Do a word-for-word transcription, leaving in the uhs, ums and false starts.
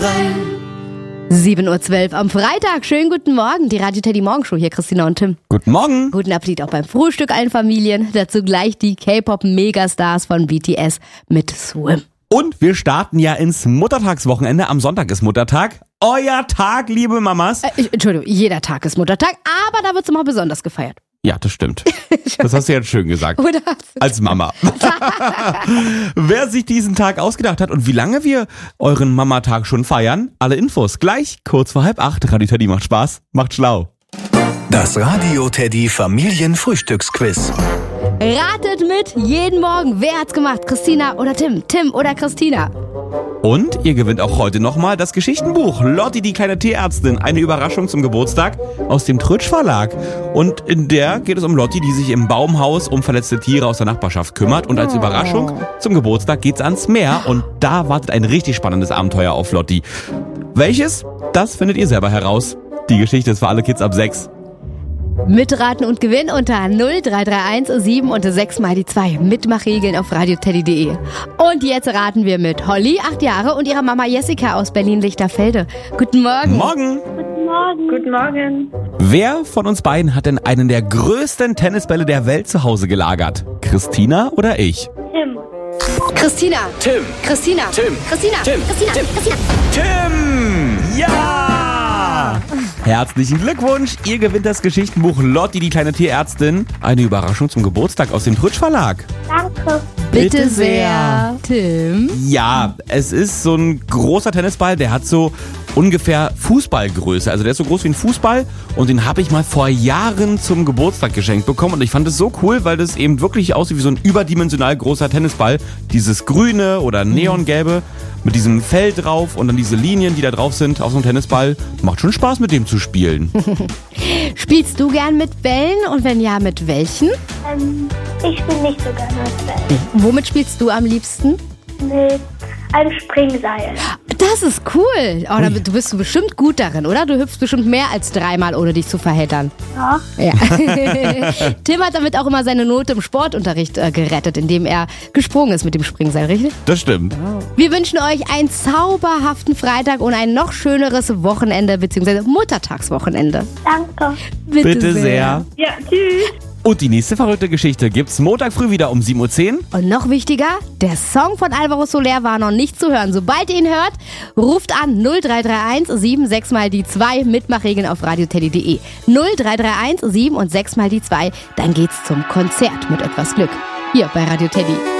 sieben Uhr zwölf am Freitag. Schönen guten Morgen. Die Radio Teddy Morgenshow hier, Christina und Tim. Guten Morgen. Guten Appetit auch beim Frühstück allen Familien. Dazu gleich die K-Pop-Megastars von B T S mit Swim. Und wir starten ja ins Muttertagswochenende. Am Sonntag ist Muttertag. Euer Tag, liebe Mamas. Äh, Entschuldigung, jeder Tag ist Muttertag, aber da wird's immer besonders gefeiert. Ja, das stimmt. Das hast du jetzt schön gesagt. Oder? Als Mama. Wer sich diesen Tag ausgedacht hat und wie lange wir euren Mamatag schon feiern, alle Infos gleich kurz vor halb acht. Radio Teddy macht Spaß, macht schlau. Das Radio Teddy Familienfrühstücksquiz. Ratet mit jeden Morgen. Wer hat's gemacht? Christina oder Tim? Tim oder Christina? Und ihr gewinnt auch heute nochmal das Geschichtenbuch Lotti, die kleine Tierärztin. Eine Überraschung zum Geburtstag aus dem Trötsch Verlag. Und in der geht es um Lotti, die sich im Baumhaus um verletzte Tiere aus der Nachbarschaft kümmert. Und als Überraschung zum Geburtstag geht's ans Meer. Und da wartet ein richtig spannendes Abenteuer auf Lotti. Welches? Das findet ihr selber heraus. Die Geschichte ist für alle Kids ab sechs. Mitraten und gewinnen unter null drei drei eins sieben und sechs mal die zwei. Mitmachregeln auf radioteddy punkt de. Und jetzt raten wir mit Holly, acht Jahre, und ihrer Mama Jessica aus Berlin-Lichterfelde. Guten Morgen. Morgen. Guten Morgen. Guten Morgen. Wer von uns beiden hat denn einen der größten Tennisbälle der Welt zu Hause gelagert? Christina oder ich? Tim. Christina. Tim. Christina. Tim. Christina. Tim. Christina. Tim. Christina. Tim! Ja! Herzlichen Glückwunsch! Ihr gewinnt das Geschichtenbuch Lotti, die kleine Tierärztin. Eine Überraschung zum Geburtstag aus dem Trötsch Verlag. Danke. Bitte, Bitte sehr. Tim. Ja, es ist so ein großer Tennisball, der hat so ungefähr Fußballgröße. Also der ist so groß wie ein Fußball und den habe ich mal vor Jahren zum Geburtstag geschenkt bekommen. Und ich fand es so cool, weil das eben wirklich aussieht wie so ein überdimensional großer Tennisball. Dieses grüne oder neongelbe mit diesem Fell drauf und dann diese Linien, die da drauf sind auf so einem Tennisball. Macht schon Spaß, mit dem zu spielen. Spielst du gern mit Bällen und wenn ja, mit welchen? Ähm, ich bin nicht so gerne mit Bällen. Womit spielst du am liebsten? Mit einem Springseil. Das ist cool. Oh, da, du bist bestimmt gut darin, oder? Du hüpfst bestimmt mehr als dreimal, ohne dich zu verheddern. Ja. Ja. Tim hat damit auch immer seine Note im Sportunterricht äh, gerettet, indem er gesprungen ist mit dem Springseil, richtig? Das stimmt. Wir wünschen euch einen zauberhaften Freitag und ein noch schöneres Wochenende, beziehungsweise Muttertagswochenende. Danke. Bitte, Bitte sehr. Ja, tschüss. Und die nächste verrückte Geschichte gibt's Montag früh wieder um sieben Uhr zehn. Und noch wichtiger, der Song von Alvaro Soler war noch nicht zu hören. Sobald ihr ihn hört, ruft an null drei drei eins sieben sechs mal die zwei. Mitmachregeln auf radioteddy punkt de. null drei drei eins sieben und sechs mal die zwei. Dann geht's zum Konzert mit etwas Glück. Hier bei Radio Teddy.